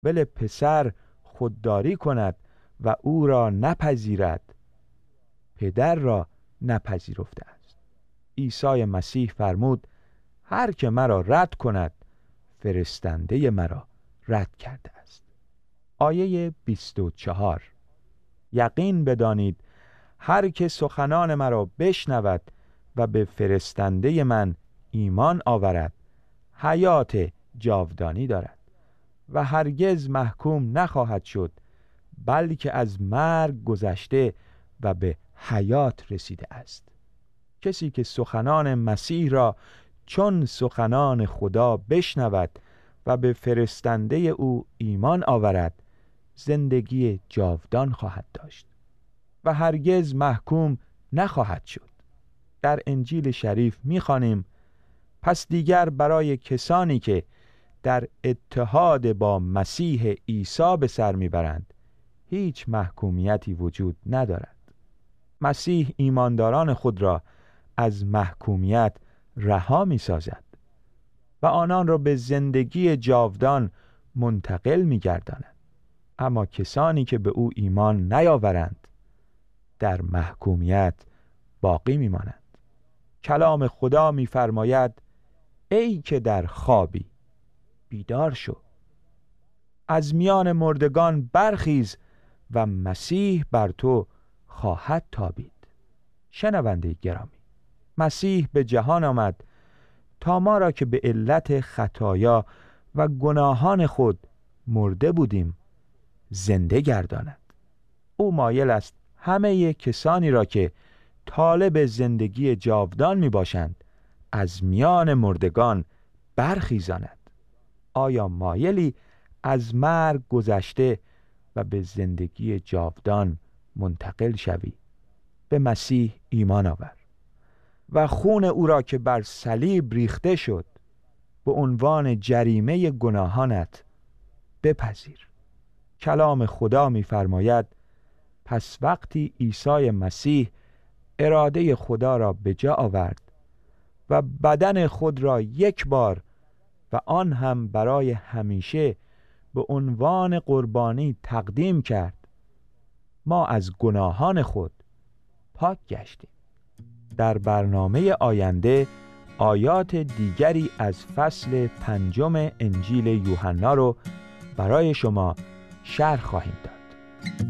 ول پسر خودداری کند و او را نپذیرد، پدر را نپذیرفته است. عیسی مسیح فرمود هر که مرا رد کند فرستنده مرا رد کرده است. آیه 24: یقین بدانید هر که سخنان مرا بشنود و به فرستنده من ایمان آورد حیات جاودانی دارد و هرگز محکوم نخواهد شد، بلکه از مرگ گذشته و به حیات رسیده است. کسی که سخنان مسیح را چون سخنان خدا بشنود و به فرستنده او ایمان آورد زندگی جاودان خواهد داشت و هرگز محکوم نخواهد شد. در انجیل شریف می‌خوانیم پس دیگر برای کسانی که در اتحاد با مسیح عیسی به سر میبرند هیچ محکومیتی وجود ندارد. مسیح ایمانداران خود را از محکومیت رها می‌سازد و آنان را به زندگی جاودان منتقل می‌گرداند. اما کسانی که به او ایمان نیاورند در محکومیت باقی می‌مانند. کلام خدا می‌فرماید ای که در خوابی بیدار شو، از میان مردگان برخیز و مسیح بر تو خواهد تابید. شنونده گرامی، مسیح به جهان آمد تا ما را که به علت خطایا و گناهان خود مرده بودیم زنده گرداند. او مایل است همه کسانی را که طالب زندگی جاودان می باشند از میان مردگان برخیزاند. آیا مایلی از مرگ گذشته و به زندگی جاودان منتقل شوی؟ به مسیح ایمان آور و خون او را که بر صلیب ریخته شد به عنوان جریمه گناهانت بپذیر. کلام خدا می‌فرماید پس وقتی عیسی مسیح اراده خدا را به جا آورد و بدن خود را یک بار و آن هم برای همیشه به عنوان قربانی تقدیم کرد، ما از گناهان خود پاک گشتیم. در برنامه آینده آیات دیگری از فصل 5 انجیل یوحنا رو برای شما شرح خواهیم داد.